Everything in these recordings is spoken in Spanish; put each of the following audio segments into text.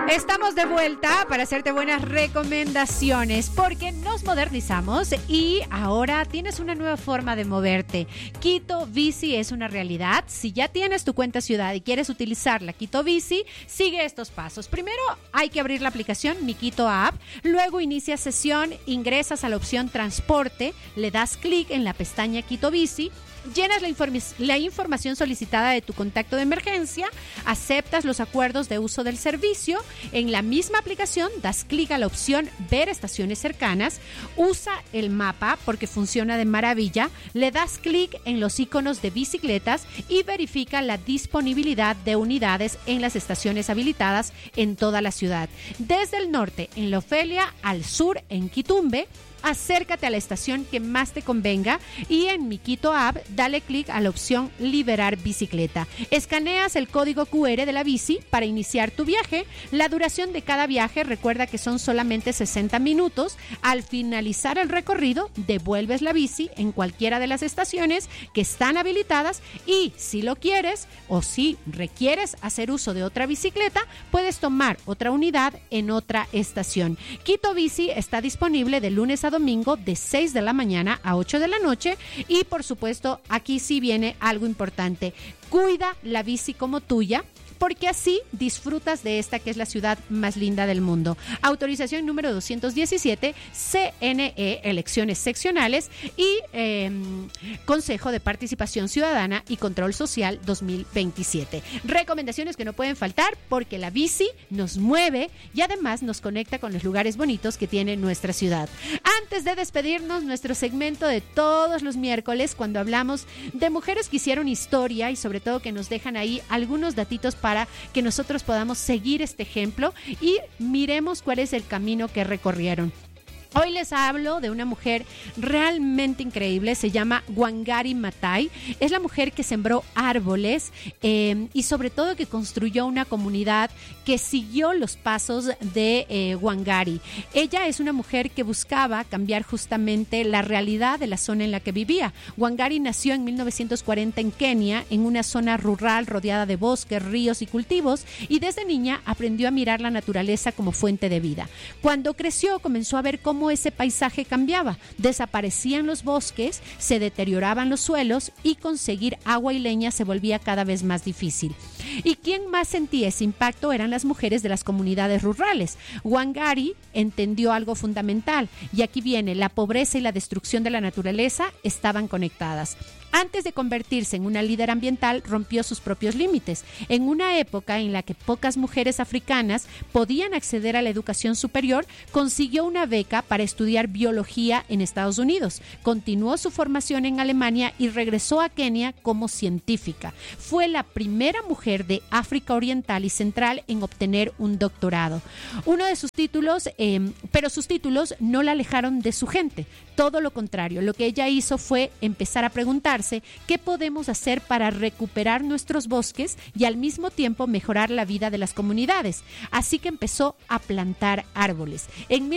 Estamos de vuelta para hacerte buenas recomendaciones porque nos modernizamos y ahora tienes una nueva forma de moverte. Quito Bici es una realidad. Si ya tienes tu cuenta ciudad y quieres utilizar la Quito Bici, sigue estos pasos. Primero hay que abrir la aplicación Mi Quito App, luego inicia sesión, ingresas a la opción transporte, le das clic en la pestaña Quito Bici, llenas la información solicitada de tu contacto de emergencia, aceptas los acuerdos de uso del servicio. En la misma aplicación das clic a la opción Ver estaciones cercanas, usa el mapa porque funciona de maravilla, le das clic en los iconos de bicicletas y verifica la disponibilidad de unidades en las estaciones habilitadas en toda la ciudad. Desde el norte en La Ofelia, al sur en Quitumbe, acércate a la estación que más te convenga y en Mi Quito App dale clic a la opción Liberar bicicleta. Escaneas el código QR de la bici para iniciar tu viaje. La duración de cada viaje, recuerda que son solamente 60 minutos. Al finalizar el recorrido, devuelves la bici en cualquiera de las estaciones que están habilitadas y si lo quieres o si requieres hacer uso de otra bicicleta, puedes tomar otra unidad en otra estación. Quito Bici está disponible de lunes a domingo de 6 de la mañana a 8 de la noche y por supuesto aquí sí viene algo importante. Cuida la bici como tuya, porque así disfrutas de esta que es la ciudad más linda del mundo. Autorización número 217, CNE, elecciones seccionales y Consejo de Participación Ciudadana y Control Social 2027. Recomendaciones que no pueden faltar porque la bici nos mueve y además nos conecta con los lugares bonitos que tiene nuestra ciudad. Antes de despedirnos, nuestro segmento de todos los miércoles, cuando hablamos de mujeres que hicieron historia y sobre todo que nos dejan ahí algunos datitos para que nosotros podamos seguir este ejemplo y miremos cuál es el camino que recorrieron. Hoy les hablo de una mujer realmente increíble, se llama Wangari Maathai. Es la mujer que sembró árboles y sobre todo que construyó una comunidad que siguió los pasos de Wangari. Ella es una mujer que buscaba cambiar justamente la realidad de la zona en la que vivía. Wangari nació en 1940 en Kenia, en una zona rural rodeada de bosques, ríos y cultivos, y desde niña aprendió a mirar la naturaleza como fuente de vida. Cuando creció comenzó a ver cómo ese paisaje cambiaba, desaparecían los bosques, se deterioraban los suelos y conseguir agua y leña se volvía cada vez más difícil. ¿Y quién más sentía ese impacto? Eran las mujeres de las comunidades rurales. Wangari entendió algo fundamental y aquí viene: la pobreza y la destrucción de la naturaleza estaban conectadas. Antes de convertirse en una líder ambiental, rompió sus propios límites. En una época en la que pocas mujeres africanas podían acceder a la educación superior, consiguió una beca para estudiar biología en Estados Unidos. Continuó su formación en Alemania y regresó a Kenia como científica. Fue la primera mujer de África Oriental y Central en obtener un doctorado. Uno de sus títulos, pero sus títulos no la alejaron de su gente. Todo lo contrario, lo que ella hizo fue empezar a preguntarse qué podemos hacer para recuperar nuestros bosques y al mismo tiempo mejorar la vida de las comunidades. Así que empezó a plantar árboles. En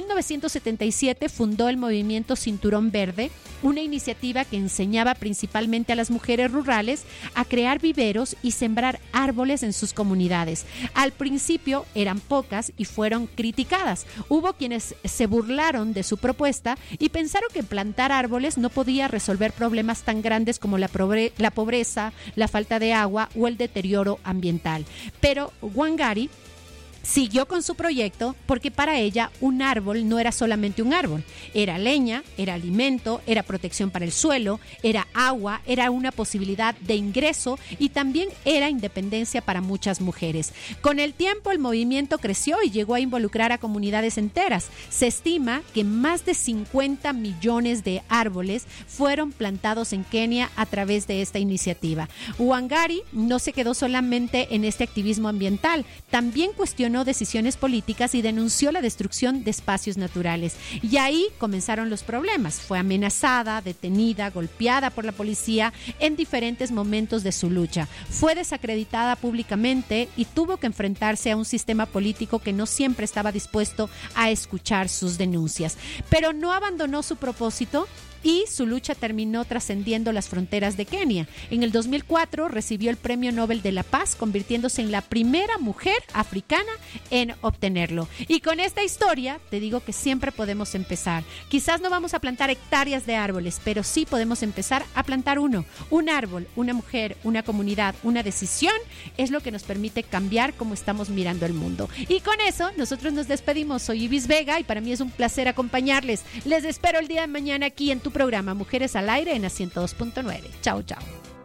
1977 fundó el movimiento Cinturón Verde, una iniciativa que enseñaba principalmente a las mujeres rurales a crear viveros y sembrar árboles en sus comunidades. Al principio eran pocas y fueron criticadas. Hubo quienes se burlaron de su propuesta y pensaron que plantar árboles no podía resolver problemas tan grandes como la pobreza, la falta de agua o el deterioro ambiental. Pero Wangari siguió con su proyecto porque para ella un árbol no era solamente un árbol, era leña, era alimento, era protección para el suelo, era agua, era una posibilidad de ingreso y también era independencia para muchas mujeres. Con el tiempo el movimiento creció y llegó a involucrar a comunidades enteras. Se estima que más de 50 millones de árboles fueron plantados en Kenia a través de esta iniciativa. Wangari no se quedó solamente en este activismo ambiental, también cuestionó decisiones políticas y denunció la destrucción de espacios naturales. Y ahí comenzaron los problemas. Fue amenazada, detenida, golpeada por la policía en diferentes momentos de su lucha. Fue desacreditada públicamente y tuvo que enfrentarse a un sistema político que no siempre estaba dispuesto a escuchar sus denuncias. Pero no abandonó su propósito y su lucha terminó trascendiendo las fronteras de Kenia. En el 2004 recibió el Premio Nobel de la Paz, convirtiéndose en la primera mujer africana en obtenerlo. Y con esta historia te digo que siempre podemos empezar. Quizás no vamos a plantar hectáreas de árboles, pero sí podemos empezar a plantar uno. Un árbol, una mujer, una comunidad, una decisión es lo que nos permite cambiar cómo estamos mirando el mundo. Y con eso nosotros nos despedimos. Soy Ibis Vega y para mí es un placer acompañarles. Les espero el día de mañana aquí en tu programa Mujeres al Aire en la 102.9. Chao, chao.